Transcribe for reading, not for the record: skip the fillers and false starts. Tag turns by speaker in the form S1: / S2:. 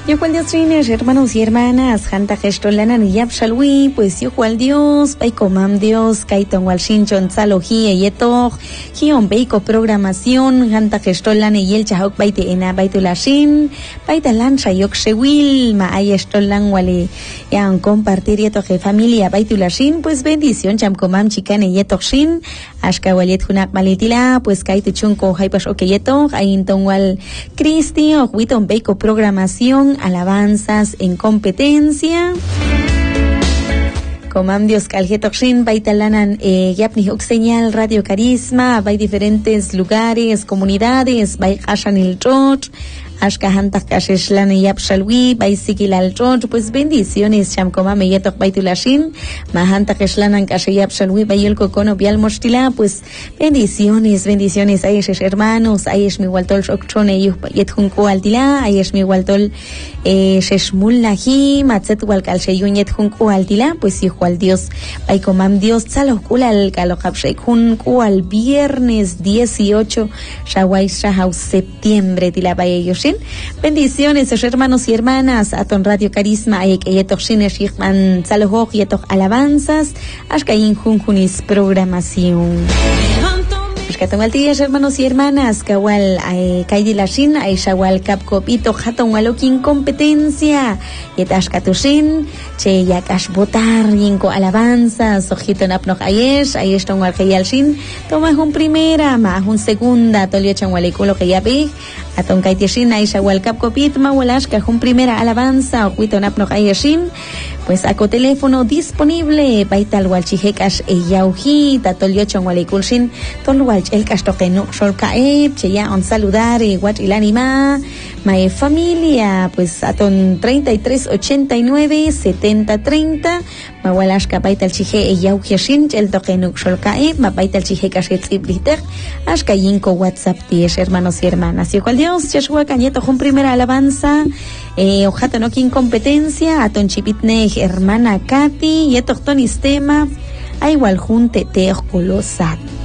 S1: Yo cual Dios trines, hermanos y hermanas, janta gesto lanan y yapshalwi, pues yo cual Dios, paiko mam Dios, kaiton wal shinchon tzalohi eyeto, hion beiko programación, janta gesto lan y el chahok baite ena baitu lashin, baita lancha yok shewil, ma ay esto lan wale, ya compartir yeto je familia baitu lashin, pues bendición cham komam chican eyeto shin, ashka walet hunak malitila, pues kaitu chunko haipas okeyeto, ainton wal Cristi, o huiton beiko programación, alabanzas en competencia. Comam Dios Calgetoxin, baitalanan, yapni señal Radio Carisma, hay diferentes lugares, comunidades, bay Hashan el Church, Ashka Hantak Kasheshlan y Yapshalwi, bay Sikil al Church, pues bendiciones, cham comame yetok baitulashin, Mahanta Keshlanan Kashe Yapshalwi, bay el cocono bial mostila, pues bendiciones, ayesh hermanos, ayesh mi waltol shokchone yethunko altila, ayesh mi waltol sheshmul lahi, matzet walkal sheyun yethunko altila, pues hijo al Dios, bay comam Dios, tzalokul al kalokapsheikhunko al viernes 18, shawai shahau septiembre, tila bay ellos. Bendiciones, hermanos y hermanas, Aton Radio Carisma, Yetok Shine Shikman Tzalohoch, Yetok Alabanzas, Ashkayin Junjunis Programación. Ashkatongaltías, hermanos y hermanas, Kawal Kaidi Lashin, Aishawal Kapkopito, Haton Walokin Competencia, Yetashkatushin, Che Yakash Botar, Yinko Alabanzas, Ojiton Apnoch Ayesh Ton Walkayalshin, Tomas un primera, más un segunda, Toliochan Walikulo Kayapi, Aton Kaiteshin, Aishawal Kapkopit, Mawalashka, un primera alabanza, Ojiton Apnoch Ayeshin, pues saco teléfono disponible, Baital Walchihekash Eyauji, Tatoliochan Walikulshin, Tolwalch el Castokenu, Shorkaeb, Cheya on saludar, Wat il anima, Mae familia, pues Aton 3389 7030, Mawalashka Baital Chije Eyaujeshin, el Tokenu Shorkaeb, Ma Baital Chihekash Etzibliter, Ashka Yinko WhatsApp 10, hermanos y hermanas. Y cual Dios, Yeshua Cañeto, con primera alabanza, Ojato no quien competencia, Aton Chipitnej, hermana Katy, Yetok Tonis tema, a igual junte Teocolosat.